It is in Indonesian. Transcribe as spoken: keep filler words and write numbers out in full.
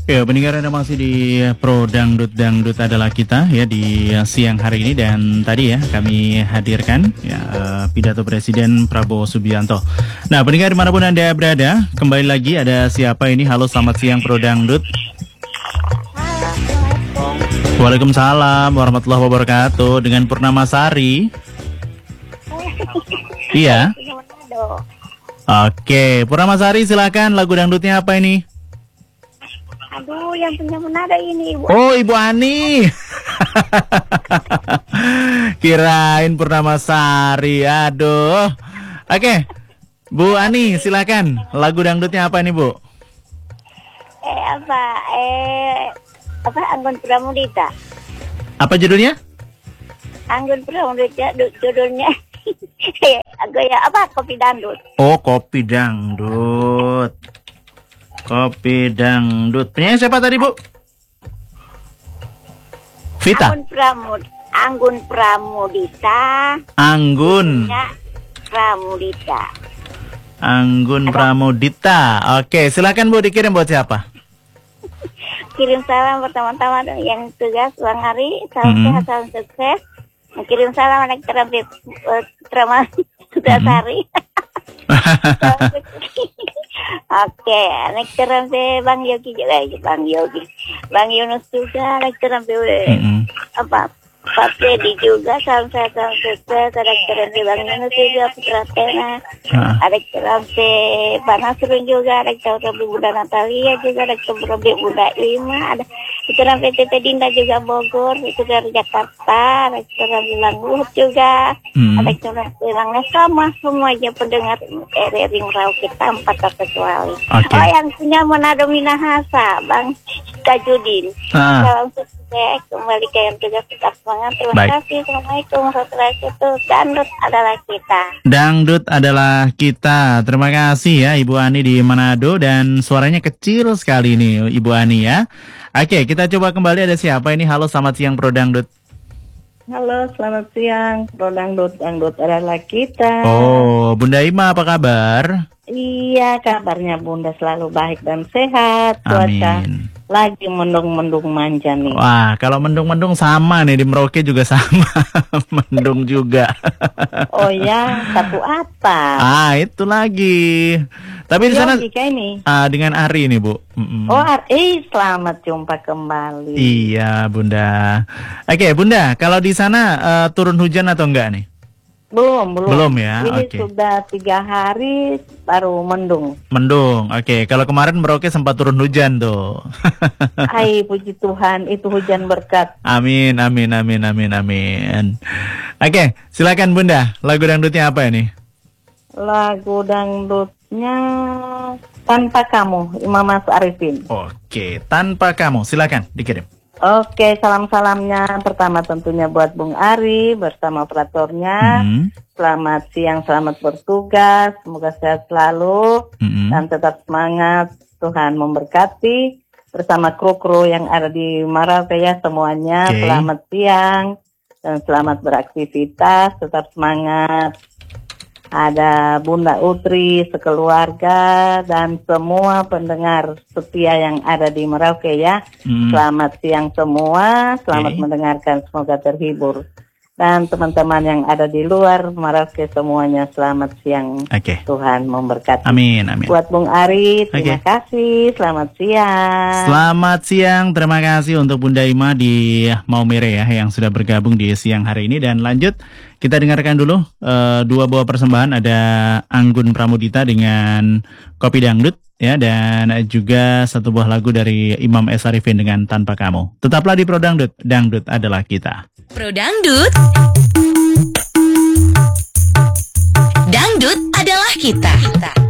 Ya, pendengar Anda masih di Pro Dangdut Dangdut adalah kita ya di siang hari ini, dan tadi ya kami hadirkan ya eh, pidato Presiden Prabowo Subianto. Nah, pendengar dimanapun Anda berada, kembali lagi ada siapa ini? Halo, selamat siang Pro Dangdut. Waalaikumsalam warahmatullahi wabarakatuh. Dengan Purnama Sari. Iya. Oke, Purnama Sari, silakan, lagu dangdutnya apa ini? Aduh, yang punya Manado ini Ibu. Oh, Ibu Ani. Kirain Purnama Sari. Aduh. Oke, Bu Ani, silakan. Lagu dangdutnya apa ini, Bu? Eh apa? Eh apa? Anggun Pramudita. Apa judulnya? Anggun Pramudita, du- judulnya. Aku ya apa? Kopi dangdut. Oh, Kopi Dangdut. Kopi Dangdut. Penyanyi siapa tadi, Bu? Vita. Anggun Pramud, Anggun Pramudita. Anggun. Ya, Pramudita. Anggun Pramudita. Oke, silakan Bu, dikirim buat siapa? Kirim salam pertama-tama dong yang tugas Bang Ari, salam Mhm. sehat, salam sukses. Kirim salam anak terampil Trama Sudasari. Oke, anak terampil Bang Yogi juga, Bang Yogi, Bang Yunus juga, anak terampil Mm-mm. apa? Pak Freddy juga, salam sehat, salam sukses. Ada terampil Bang Yunus juga, Putra Tena. Ah. Ada terampil Pak Nasrun juga, ada terampil Bunda Natalia juga, ada terampil Bunda Ima, ada terampil Tete Dinda juga Bogor, itu dari Jakarta, ada terampil Langguh juga, Hmm. ada terampil Langnya sama semuanya pendengar R R I Merauke tanpa terkecuali. Oke. Oh, yang punya Manado Minahasa, Bang Tajudin. Ah. Salam sukses, kembali ke yang tugas tetap semangat. Terima Baik. kasih. Assalamualaikum warahmatullahi wabarakatuh. Dangdut adalah kita. Dangdut adalah kita. Terima kasih ya Ibu Ani di Manado, dan suaranya kecil sekali nih Ibu Ani ya. Oke, kita coba kembali, ada siapa ini? Halo, selamat siang Pro Dangdut. Halo, selamat siang. Pro Dangdut, Dangdut adalah kita. Oh, Bunda Ima apa kabar? Iya, kabarnya Bunda selalu baik dan sehat. Cuaca Amin. lagi mendung-mendung manja nih. Wah, kalau mendung-mendung sama nih, di Merauke juga sama. Mendung juga. Oh ya, satu apa? Ah, itu lagi. Tapi di sana Yogi kayak ini. ah, dengan Ari nih, Bu. Mm-mm. Oh, Ar- eh selamat jumpa kembali. Iya, Bunda. Oke, Bunda, kalau di sana eh, turun hujan atau enggak nih? Belum, belum. Belum ya, Ini oke. sudah tiga hari baru mendung. Mendung. Oke, kalau kemarin Merauke sempat turun hujan tuh. Hai, puji Tuhan, itu hujan berkat. Amin, amin, amin, amin, amin. Oke, silakan Bunda. Lagu dangdutnya apa ini? Lagu dangdutnya Tanpa Kamu, Imam Mas Arifin. Oke, Tanpa Kamu. Silakan dikirim. Oke, salam-salamnya pertama tentunya buat Bung Ari bersama operatornya. Hmm, Selamat siang, selamat bertugas. Semoga sehat selalu hmm. dan tetap semangat. Tuhan memberkati bersama kru-kru yang ada di Merauke ya semuanya. Oke. Selamat siang dan selamat beraktivitas. Tetap semangat. Ada Bunda Utri, sekeluarga, dan semua pendengar setia yang ada di Merauke ya. Hmm. Selamat siang semua, selamat Oke. mendengarkan, semoga terhibur. Dan teman-teman yang ada di luar Merauke semuanya, selamat siang. Oke. Tuhan memberkati. Amin, amin. Buat Bung Ari, terima Oke. kasih, selamat siang. Selamat siang, terima kasih untuk Bunda Ima di Maumere ya yang sudah bergabung di siang hari ini. Dan lanjut, kita dengarkan dulu eh, dua buah persembahan, ada Anggun Pramudita dengan Kopi Dangdut ya, dan juga satu buah lagu dari Imam S. Arifin dengan Tanpa Kamu. Tetaplah di Pro Dangdut, Dangdut adalah kita. Pro Dangdut, Dangdut adalah kita.